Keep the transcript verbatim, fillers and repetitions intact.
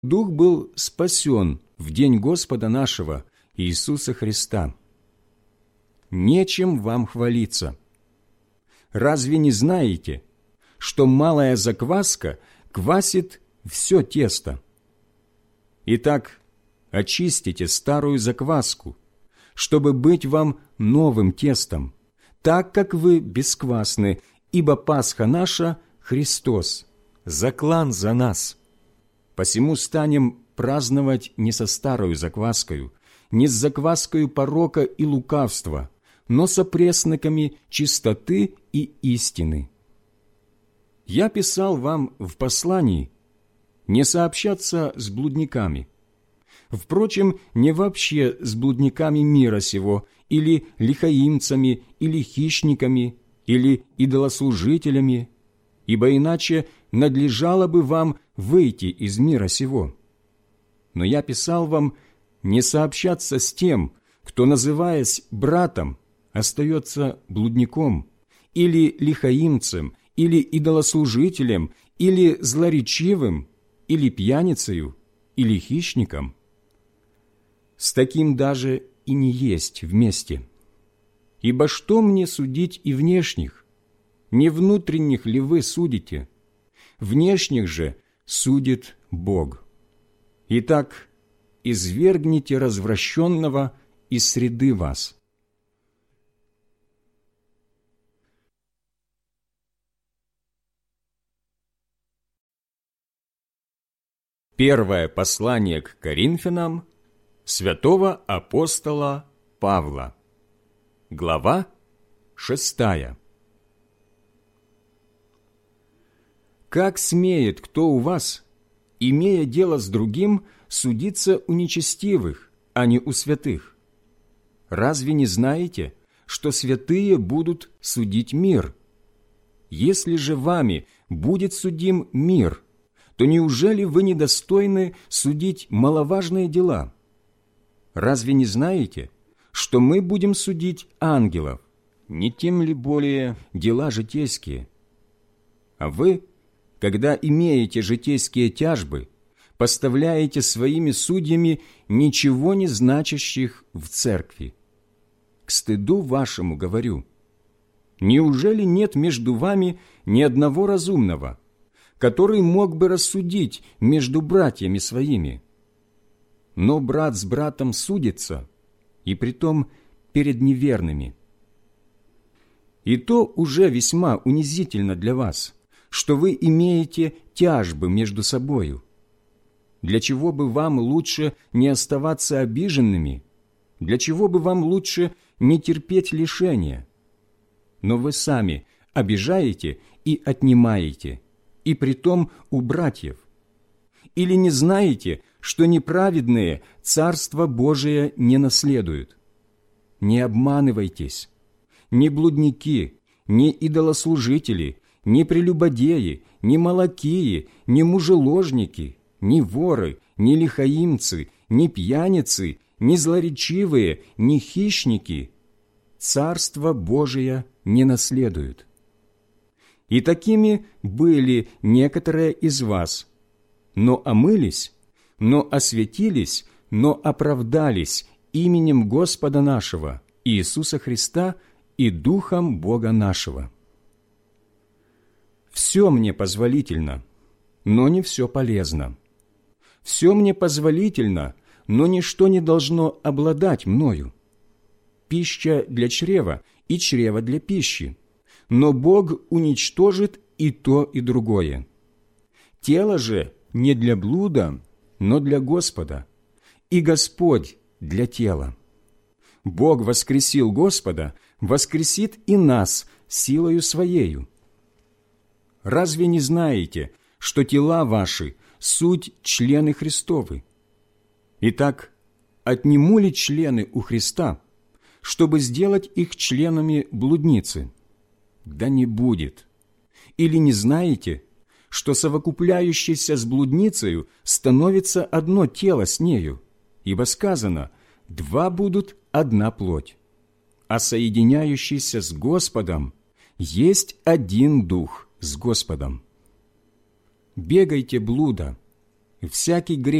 Дух был спасен в день Господа нашего Иисуса Христа. Нечем вам хвалиться. Разве не знаете, что малая закваска квасит все тесто? Итак, очистите старую закваску, чтобы быть вам новым тестом, так как вы бесквасны, ибо Пасха наша – Христос, заклан за нас. Посему станем праздновать не со старою закваскою, не с закваскою порока и лукавства, но со пресноками чистоты и истины. Я писал вам в послании не сообщаться с блудниками, впрочем, не вообще с блудниками мира сего, или лихаимцами, или хищниками, или идолослужителями, ибо иначе надлежало бы вам выйти из мира сего. Но я писал вам не сообщаться с тем, кто, называясь братом, остается блудником, или лихаимцем, или идолослужителем, или злоречивым, или пьяницею, или хищником. С таким даже и не есть вместе. Ибо что мне судить и внешних? Не внутренних ли вы судите? Внешних же судит Бог. Итак, извергните развращенного из среды вас. Первое послание к Коринфянам святого апостола Павла. Глава шестая. Как смеет кто у вас, имея дело с другим, судиться у нечестивых, а не у святых? Разве не знаете, что святые будут судить мир? Если же вами будет судим мир, то неужели вы недостойны судить маловажные дела? Разве не знаете, что мы будем судить ангелов, не тем ли более дела житейские? А вы, когда имеете житейские тяжбы, поставляете своими судьями ничего не значащих в церкви. К стыду вашему говорю, неужели нет между вами ни одного разумного, который мог бы рассудить между братьями своими? Но брат с братом судится, и притом перед неверными. И то уже весьма унизительно для вас, что вы имеете тяжбы между собою. Для чего бы вам лучше не оставаться обиженными? Для чего бы вам лучше не терпеть лишения? Но вы сами обижаете и отнимаете, и притом у братьев. Или не знаете, что неправедные Царство Божие не наследуют? Не обманывайтесь. Ни блудники, ни идолослужители, ни прелюбодеи, ни молокии, ни мужеложники, ни воры, ни лихаимцы, ни пьяницы, ни злоречивые, ни хищники Царство Божие не наследуют. И такими были некоторые из вас, но омылись, но осветились, но оправдались именем Господа нашего, Иисуса Христа, и Духом Бога нашего. Все мне позволительно, но не все полезно. Все мне позволительно, но ничто не должно обладать мною. Пища для чрева и чрево для пищи, но Бог уничтожит и то, и другое. Тело же не для блуда, но для Господа, и Господь для тела. Бог воскресил Господа, воскресит и нас силою Своею. Разве не знаете, что тела ваши – суть члены Христовы? Итак, отниму ли члены у Христа, чтобы сделать их членами блудницы? Да не будет. Или не знаете, что совокупляющийся с блудницею становится одно тело с нею, ибо сказано: «Два будут одна плоть», а соединяющийся с Господом есть один дух с Господом. Бегайте блуда, всякий грех